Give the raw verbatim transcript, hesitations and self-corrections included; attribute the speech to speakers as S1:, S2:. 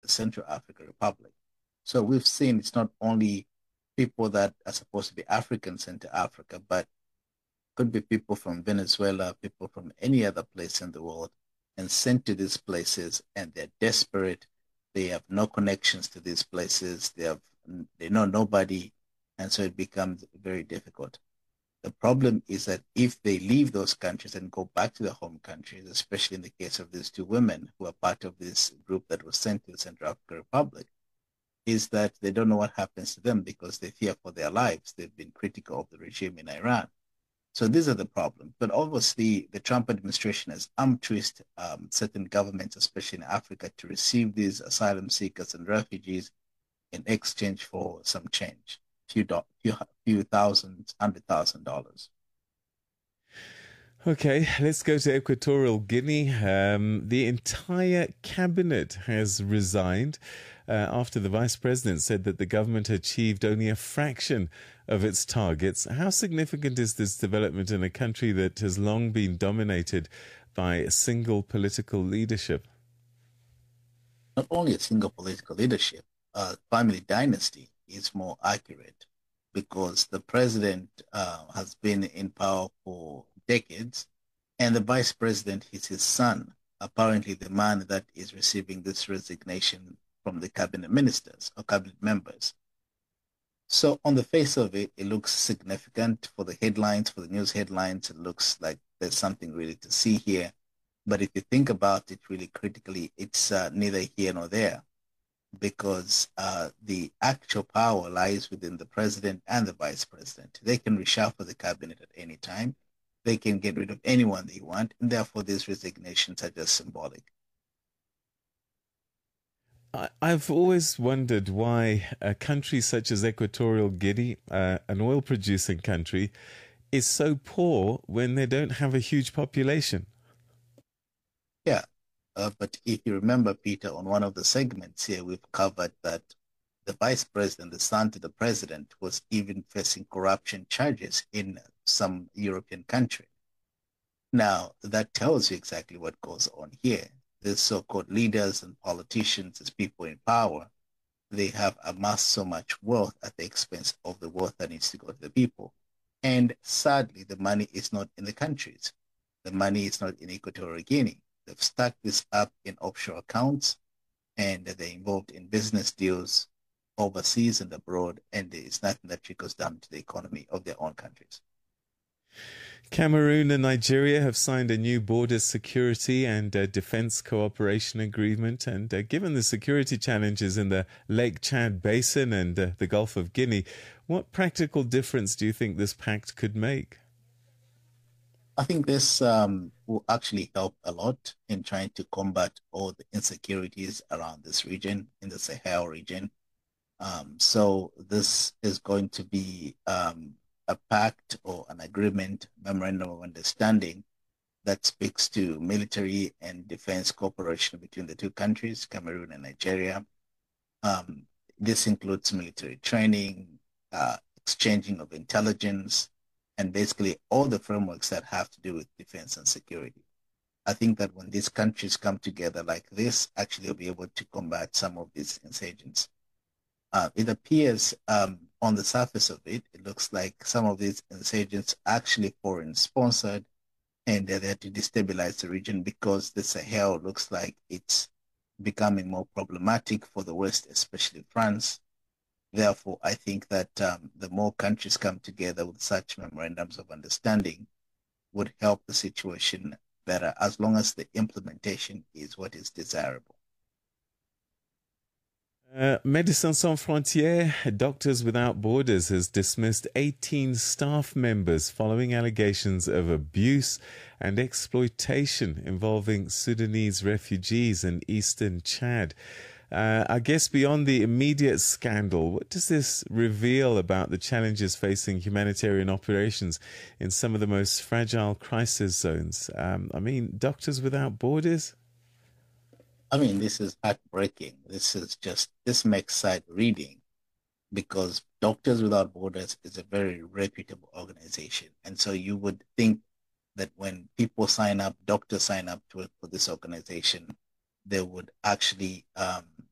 S1: the Central African Republic. So we've seen it's not only people that are supposed to be Africans sent to Africa, but could be people from Venezuela, people from any other place in the world, and sent to these places, and they're desperate. They have no connections to these places. They have they know nobody, and so it becomes very difficult. The problem is that if they leave those countries and go back to their home countries, especially in the case of these two women who are part of this group that was sent to the Central African Republic, is that they don't know what happens to them because they fear for their lives. They've been critical of the regime in Iran. So these are the problems. But obviously, the Trump administration has arm twist um, certain governments, especially in Africa, to receive these asylum seekers and refugees in exchange for some change, few do- few few thousands, hundred thousand dollars.
S2: Okay, let's go to Equatorial Guinea. Um, the entire cabinet has resigned uh, after the vice president said that the government achieved only a fraction of its targets. How significant is this development in a country that has long been dominated by a single political leadership?
S1: Not only a single political leadership, uh, family dynasty is more accurate because the president uh, has been in power for decades, and the vice president is his son, apparently the man that is receiving this resignation from the cabinet ministers or cabinet members. So on the face of it, it looks significant for the headlines, for the news headlines. It looks like there's something really to see here. But if you think about it really critically, it's uh, neither here nor there because uh, the actual power lies within the president and the vice president. They can reshuffle the cabinet at any time. They can get rid of anyone they want, and therefore these resignations are just symbolic.
S2: I- I've always wondered why a country such as Equatorial Guinea, uh, an oil producing country, is so poor when they don't have a huge population.
S1: Yeah, uh, but if you remember, Peter, on one of the segments here, we've covered that the vice president, the son to the president, was even facing corruption charges in some European country. Now, that tells you exactly what goes on here. The so-called leaders and politicians, as people in power, they have amassed so much wealth at the expense of the wealth that needs to go to the people. And sadly, the money is not in the countries. The money is not in Equatorial Guinea. They've stacked this up in offshore accounts and they're involved in business deals overseas and abroad, and it's nothing that trickles down to the economy of their own countries.
S2: Cameroon and Nigeria have signed a new border security and uh, defense cooperation agreement. And uh, given the security challenges in the Lake Chad Basin and uh, the Gulf of Guinea, what practical difference do you think this pact could make?
S1: I think this um, will actually help a lot in trying to combat all the insecurities around this region, in the Sahel region. Um, so this is going to be um, a pact or an agreement, memorandum of understanding that speaks to military and defense cooperation between the two countries, Cameroon and Nigeria. Um, this includes military training, uh, exchanging of intelligence, and basically all the frameworks that have to do with defense and security. I think that when these countries come together like this, actually they'll be able to combat some of these insurgents. Uh, it appears um, on the surface of it, it looks like some of these insurgents are actually foreign sponsored and they're there to destabilize the region because the Sahel looks like it's becoming more problematic for the West, especially France. Therefore, I think that um, the more countries come together with such memorandums of understanding would help the situation better as long as the implementation is what is desirable.
S2: Uh, Médecins Sans Frontières, Doctors Without Borders, has dismissed eighteen staff members following allegations of abuse and exploitation involving Sudanese refugees in eastern Chad. Uh, I guess beyond the immediate scandal, what does this reveal about the challenges facing humanitarian operations in some of the most fragile crisis zones? Um, I mean, Doctors Without Borders?
S1: I mean, this is heartbreaking. This is just, this makes side reading because Doctors Without Borders is a very reputable organization. And so you would think that when people sign up, doctors sign up to it for this organization, they would actually um,